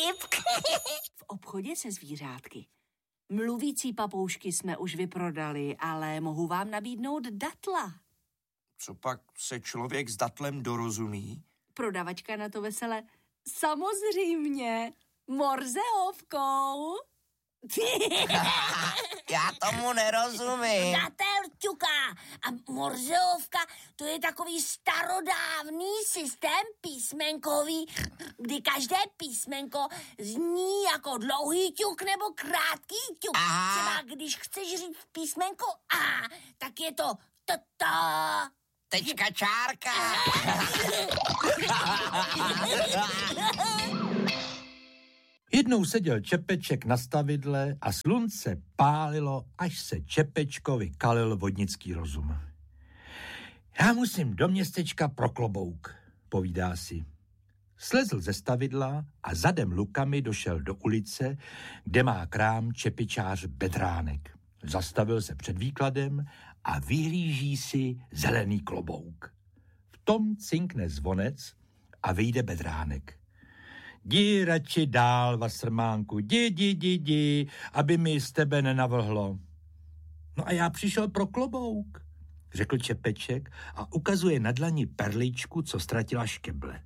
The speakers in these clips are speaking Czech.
vtip. V obchodě se zvířátky. Mluvící papoušky jsme už vyprodali, ale mohu vám nabídnout datla. Co pak se člověk s datlem dorozumí? Prodavačka na to vesele. Samozřejmě, morzeovkou. Já tomu nerozumím. Datel ťuká a morzeovka, to je takový starodávný systém písmenkový, kdy každé písmenko zní jako dlouhý ťuk nebo krátký ťuk. Třeba když chceš říct písmenko A, tak je to t-ta. Tečka čárka. Jednou seděl Čepeček na stavidle a slunce pálilo, až se Čepečkovi kalil vodnický rozum. Já musím do městečka pro klobouk, povídá si. Slezl ze stavidla a zadem lukami došel do ulice, kde má krám čepičář Bedránek. Zastavil se před výkladem a vyhlíží si zelený klobouk. V tom cinkne zvonec a vyjde Bedránek. Jdi radši dál, Vasrmánku, jdi, aby mi z tebe nenavlhlo. No a já přišel pro klobouk, řekl Čepeček a ukazuje na dlani perličku, co ztratila škeble.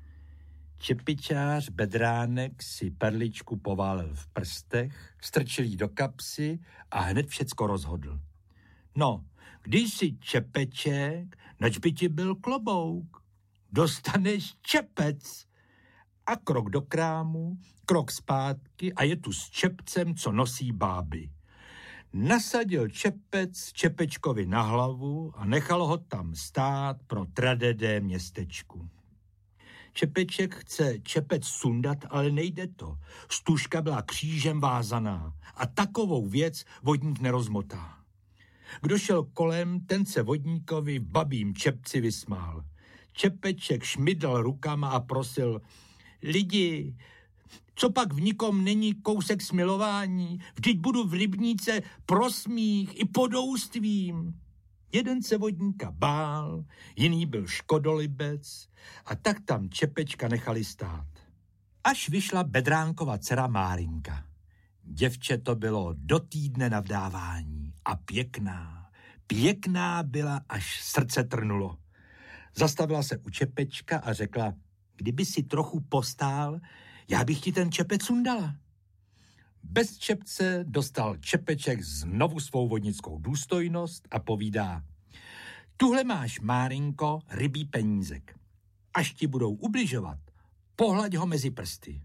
Čepičář Bedránek si perličku poválil v prstech, strčil jí do kapsy a hned všecko rozhodl. No, když jsi Čepeček, nač by ti byl klobouk? Dostaneš čepec. A krok do krámu, krok zpátky a je tu s čepcem, co nosí báby. Nasadil čepec Čepečkovi na hlavu a nechal ho tam stát pro tradedé městečku. Čepeček chce čepec sundat, ale nejde to. Stužka byla křížem vázaná a takovou věc vodník nerozmotá. Kdo šel kolem, ten se vodníkovi v babím čepci vysmál. Čepeček šmydl rukama a prosil: Lidi, co pak v nikom není kousek smilování? Vždyť budu v rybníce pro smích i podoustvím. Jeden se vodníka bál, jiný byl škodolibec a tak tam Čepečka nechali stát. Až vyšla Bedránkova dcera Márinka. Děvče to bylo do týdne na vdávání a pěkná byla, až srdce trnulo. Zastavila se u Čepečka a řekla: Kdyby si trochu postál, já bych ti ten čepec sundala. Bez čepce dostal Čepeček znovu svou vodnickou důstojnost a povídá: Tuhle máš, Márinko, rybí penízek. Až ti budou ubližovat, pohlaď ho mezi prsty.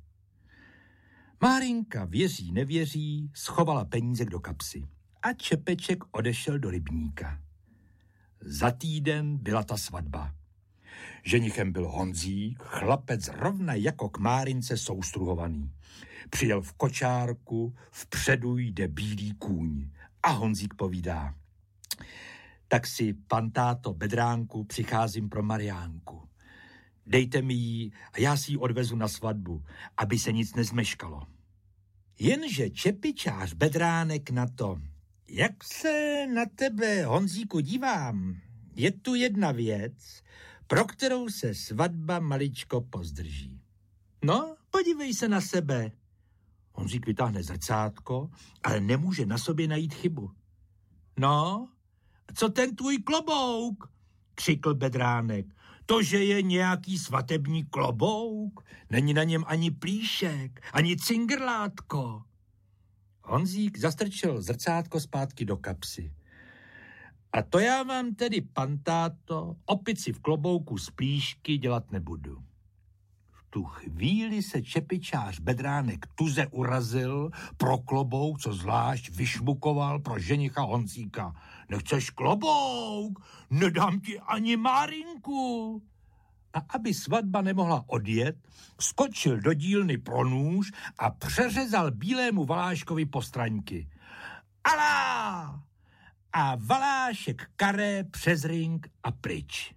Márinka věří, nevěří, schovala penízek do kapsy a Čepeček odešel do rybníka. Za týden byla ta svatba. Ženichem byl Honzík, chlapec rovna jako k Márince soustruhovaný. Přijel v kočárku, vpředu jde bílý kůň. A Honzík povídá: Tak si, pan táto Bedránku, přicházím pro Mariánku. Dejte mi ji a já si ji odvezu na svatbu, aby se nic nezmeškalo. Jenže čepičář Bedránek na to: Jak se na tebe, Honzíku, dívám, je tu jedna věc, pro kterou se svatba maličko pozdrží. No, podívej se na sebe. Honzík vytáhne zrcátko, ale nemůže na sobě najít chybu. No, co ten tvůj klobouk? Křikl Bedránek. To, že je nějaký svatební klobouk? Není na něm ani plíšek, ani cingrlátko. Honzík zastrčil zrcátko zpátky do kapsy. A to já vám tedy, pan táto, opici v klobouku z plíšky dělat nebudu. V tu chvíli se čepičář Bedránek tuze urazil pro klobouk, co zvlášť vyšmukoval pro ženicha Honzíka. Nechceš klobouk? Nedám ti ani Márinku. A aby svatba nemohla odjet, skočil do dílny pro nůž a přeřezal bílému Valáškovi postraňky. Alá! A Valášek karé přes ring a pryč.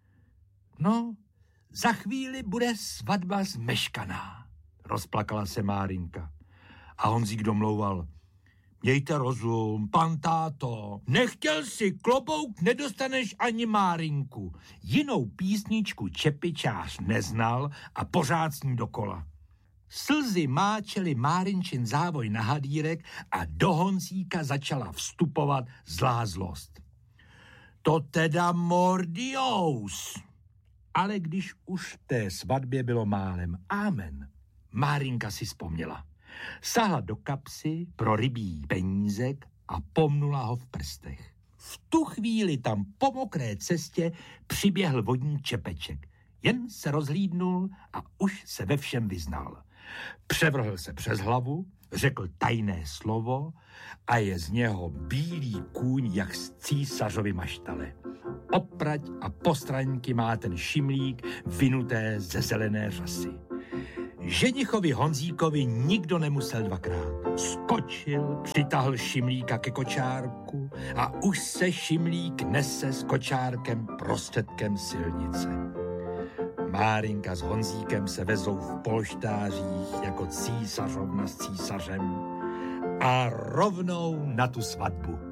No, za chvíli bude svatba zmeškaná, rozplakala se Márinka. A Honzík domlouval: Mějte rozum, pan táto, nechtěl si klobouk, nedostaneš ani Márinku. Jinou písničku čepičář neznal a pořád s ní dokola. Slzy máčely Márinčin závoj na hadírek a do Honzíka začala vstupovat zlá zlost. To teda mordious! Ale když už té svatbě bylo málem amen, Márinka si vzpomněla. Sahla do kapsy pro rybí penízek a pomnula ho v prstech. V tu chvíli tam po mokré cestě přiběhl vodní Čepeček. Jen se rozhlídnul a už se ve všem vyznal. Převrhl se přes hlavu, řekl tajné slovo a je z něho bílý kůň jak z císařovy maštale. Oprať a postraňky má ten šimlík vynuté ze zelené řasy. Ženichovi Honzíkovi nikdo nemusel dvakrát. Skočil, přitahl šimlíka ke kočárku a už se šimlík nese s kočárkem prostředkem silnice. Márinka s Honzíkem se vezou v polštářích jako císařovna s císařem a rovnou na tu svatbu.